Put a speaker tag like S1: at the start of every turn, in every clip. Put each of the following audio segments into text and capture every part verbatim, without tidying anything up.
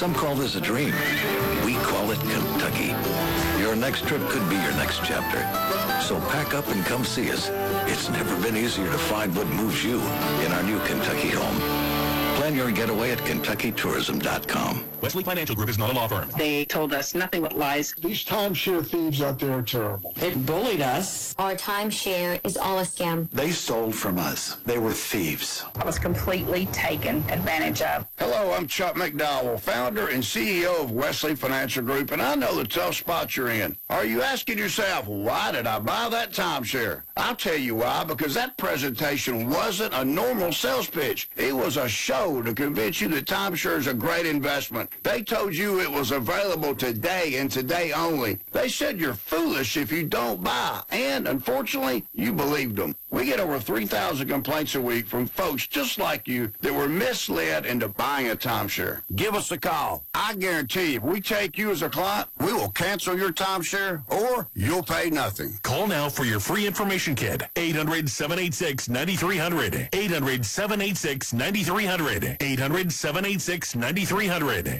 S1: Some call this a dream. We call it Kentucky. Your next trip could be your next chapter. So pack up and come see us. It's never been easier to find what moves you in our new Kentucky home. Plan your getaway at Kentucky Tourism dot com.
S2: Wesley Financial Group is not a law firm.
S3: They told us nothing but lies.
S4: These timeshare thieves out there are terrible.
S3: They bullied us.
S5: Our timeshare is all a scam.
S6: They stole from us. They were thieves.
S3: I was completely taken advantage of.
S7: Hello, I'm Chuck McDowell, founder and C E O of Wesley Financial Group, and I know the tough spot you're in. Are you asking yourself, why did I buy that timeshare? I'll tell you why, because that presentation wasn't a normal sales pitch. It was a show to convince you that timeshare is a great investment. They told you it was available today and today only. They said you're foolish if you don't buy, and unfortunately, you believed them. We get over three thousand complaints a week from folks just like you that were misled into buying a timeshare. Give us a call. I guarantee if we take you as a client, we will cancel your timeshare or you'll pay nothing.
S2: Call now for your free information kit. eight hundred, seven eight six, nine three zero zero. eight hundred, seven eight six, nine three zero zero. eight hundred, seven eight six, nine three zero zero.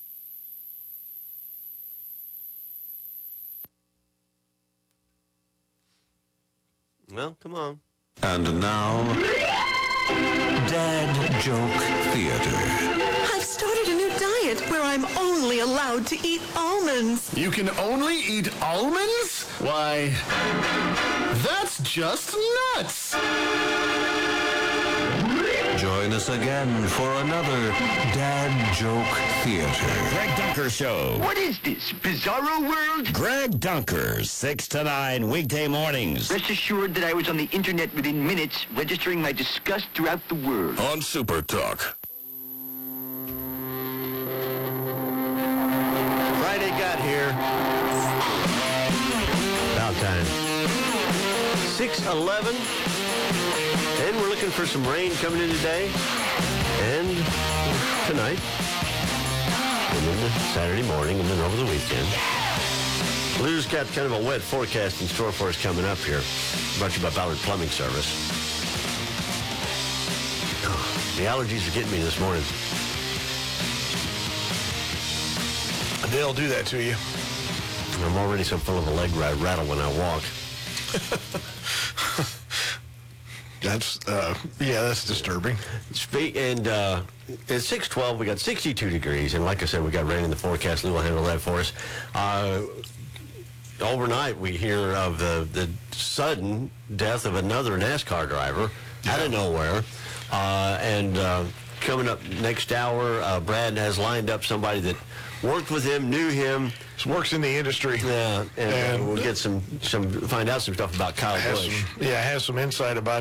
S8: Well, come on.
S9: And now, Dad Joke Theater.
S10: I've started a new diet where I'm only allowed to eat almonds.
S4: You can only eat almonds? Why, that's just nuts.
S9: Join us again for another Dad Joke Theater.
S11: Greg Dunker Show.
S12: What is this, Bizarro World?
S11: Greg Dunker, six to nine weekday mornings.
S12: Rest assured that I was on the internet within minutes, registering my disgust throughout the world.
S2: On Super Talk.
S8: Friday got here. About time. six eleven. And we're looking for some rain coming in today and tonight and then Saturday morning and then over the weekend. Lou's got kind of a wet forecast in store for us coming up here. Brought to you by Ballard Plumbing Service. The allergies are getting me this morning.
S4: They'll do that to you.
S8: I'm already so full of a leg rattle when I walk.
S4: That's, uh, yeah, that's disturbing.
S8: Speak, and uh, at six twelve, we got sixty-two degrees. And like I said, we got rain in the forecast. Lou will handle that for us. Uh, overnight, we hear of the, the sudden death of another NASCAR driver yeah. out of nowhere. Uh, and uh, coming up next hour, uh, Brad has lined up somebody that worked with him, knew him.
S4: Works in the industry.
S8: Yeah, and,
S4: and
S8: uh, we'll get some, some, find out some stuff about Kyle Busch.
S4: Some, yeah, has some insight about